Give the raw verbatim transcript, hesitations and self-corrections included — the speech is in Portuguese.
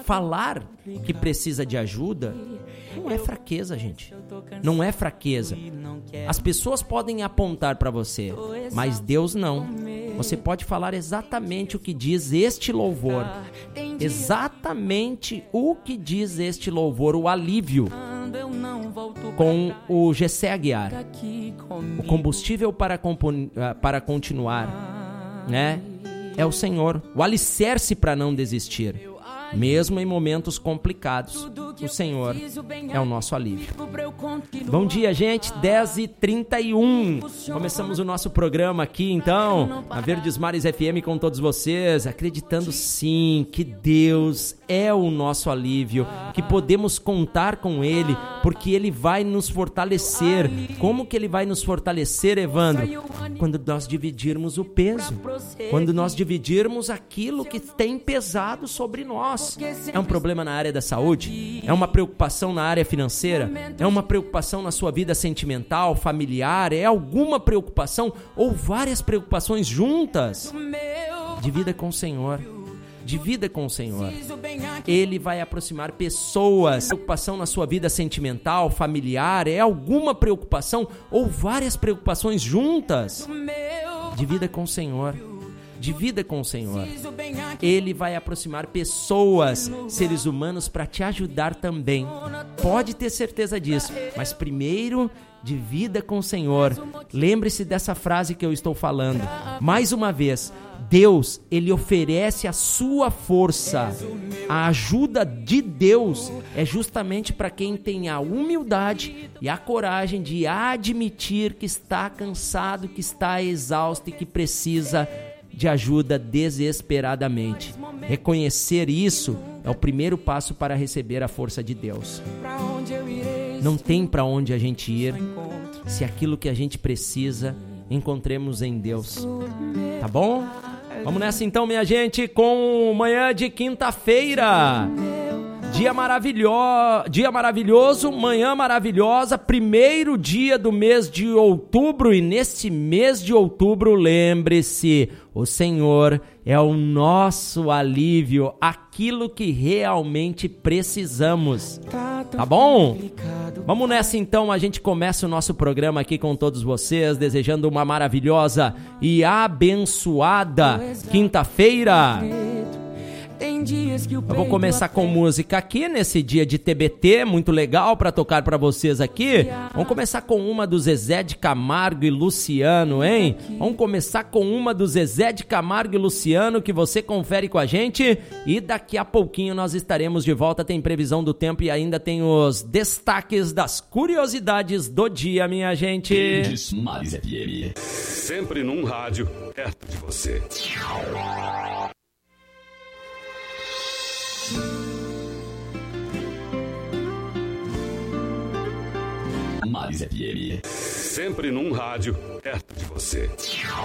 falar que precisa de ajuda não é fraqueza, gente. Não é fraqueza. As pessoas podem apontar para você, mas Deus não. Você pode falar exatamente o que diz este louvor. Exatamente o que diz este louvor, o alívio. Com o Gessé Aguiar. O combustível para, compon- para continuar, né? É o Senhor. O alicerce para não desistir. Mesmo em momentos complicados, o Senhor é o nosso alívio. Bom dia, gente, dez e trinta e um. Começamos o nosso programa aqui, então, na Verdes Mares F M com todos vocês, acreditando sim que Deus é o nosso alívio, que podemos contar com Ele, porque Ele vai nos fortalecer. Como que Ele vai nos fortalecer, Evandro? Quando nós dividirmos o peso, quando nós dividirmos aquilo que tem pesado sobre nós. É um problema na área da saúde? É uma preocupação na área financeira? É uma preocupação na sua vida sentimental, familiar? É alguma preocupação ou várias preocupações juntas? Divida com o Senhor. Divida com o Senhor. Ele vai aproximar pessoas. Preocupação na sua vida sentimental, familiar? É alguma preocupação ou várias preocupações juntas? Divida com o Senhor. Divida com o Senhor. Ele vai aproximar pessoas, seres humanos, para te ajudar também. Pode ter certeza disso. Mas primeiro, divida com o Senhor. Lembre-se dessa frase que eu estou falando. Mais uma vez, Deus, Ele oferece a sua força. A ajuda de Deus é justamente para quem tem a humildade e a coragem de admitir que está cansado, que está exausto e que precisa de ajuda desesperadamente. Reconhecer isso é o primeiro passo para receber a força de Deus. Não tem para onde a gente ir se aquilo que a gente precisa encontremos em Deus. Tá bom? Vamos nessa então, minha gente, com manhã de quinta-feira. Dia maravilhoso, dia maravilhoso, manhã maravilhosa, primeiro dia do mês de outubro, e nesse mês de outubro, lembre-se, o Senhor é o nosso alívio, aquilo que realmente precisamos, tá bom? Vamos nessa então, a gente começa o nosso programa aqui com todos vocês, desejando uma maravilhosa e abençoada quinta-feira. Eu vou começar com música aqui nesse dia de T B T, muito legal para tocar para vocês aqui. Vamos começar com uma do Zezé de Camargo e Luciano, hein? Vamos começar com uma do Zezé de Camargo e Luciano, que você confere com a gente. E daqui a pouquinho nós estaremos de volta. Tem previsão do tempo e ainda tem os destaques das curiosidades do dia, minha gente. Verdes Mares F M, sempre num rádio perto de você. Mares F M, sempre num rádio perto de você.